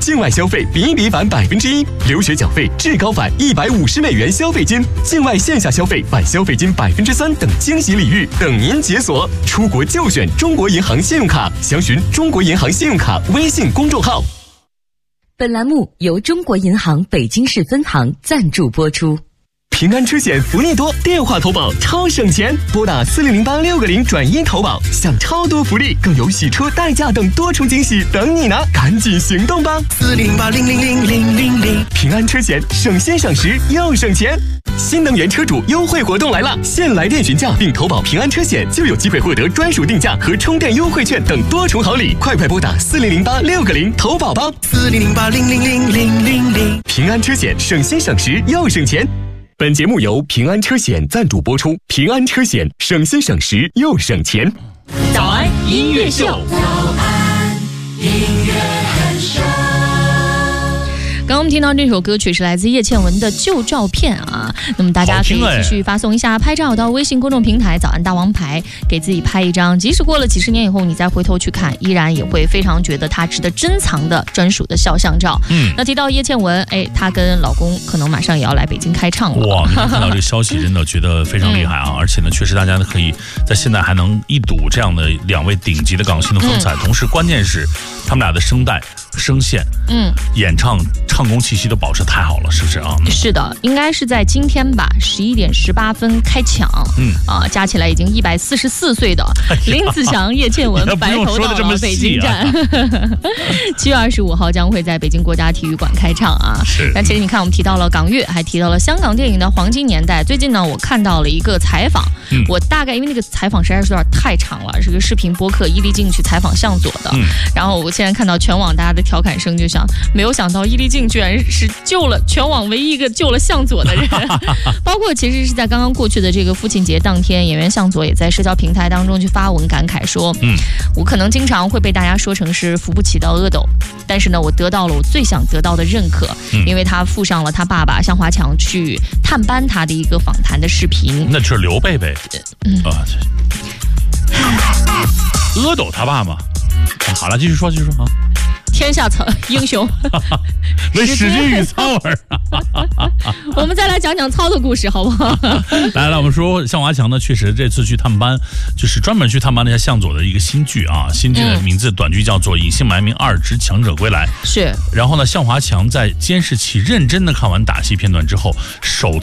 境外消费比比返1%，留学缴费至高返150美元消费金，境外线下消费返消费金3%等惊喜礼遇等您解锁。出国就选中国银行信用卡，详询中国银行信用卡微信公众号。 本栏目由中国银行北京市分行赞助播出。 平安车险福利多，电话投保超省钱，拨打4008-6个0转1投保，享超多福利，更有洗车、代驾等多重惊喜等你拿，赶紧行动吧！4008-0000000，平安车险省心省时又省钱。新能源车主优惠活动来了，现来电询价并投保平安车险，就有机会获得专属定价和充电优惠券等多重好礼，快拨打4008-6个0投保吧！4008-0000000，平安车险省心省时又省钱。本节目由平安车险赞助播出，平安车险省心省时又省钱。 早安音乐秀，早安音乐很秀。刚刚我们听到这首歌曲是来自叶倩文的旧照片啊，那么大家可以继续发送一下拍照到微信公众平台早安大王牌，给自己拍一张，即使过了几十年以后你再回头去看，依然也会非常觉得它值得珍藏的专属的肖像照。那提到叶倩文，她跟老公可能马上也要来北京开唱了。 哇，你看到这个消息真的觉得非常厉害啊！而且呢，确实大家可以在现在还能一睹这样的两位顶级的港星的风采，同时关键是他们俩的声带声线演唱功气息都保持太好了，是不是啊？ 是的，应该是在今天吧，11点18分开抢。加起来已经144岁的林子祥、叶倩文白头到老北京站，7月25号将会在北京国家体育馆开唱啊。那其实你看，我们提到了港乐，还提到了香港电影的黄金年代。最近呢，我看到了一个采访，我大概因为那个采访实在是有点太长了，是个视频播客，伊丽静去采访向佐的。然后我现在看到全网大家的调侃声，就想没有想到伊丽静居然是救了全网唯一一个救了向佐的人。包括其实是在刚刚过去的这个父亲节当天，演员向佐也在社交平台当中去发文感慨说，我可能经常会被大家说成是扶不起的阿斗，但是呢，我得到了我最想得到的认可，因为他附上了他爸爸向华强去探班他的一个访谈的视频。 那就是刘贝贝阿斗他爸嘛。好了，继续说啊。 天下英雄为使君与操耳。 我们再来讲讲操的故事好不好？ 来，我们说向华强呢，确实这次去探班，就是专门去探班了一下向佐的一个新剧啊，新剧的名字短剧叫做《隐姓埋名2之强者归来》。是。然后呢，向华强在监视器认真的看完打戏片段之后，首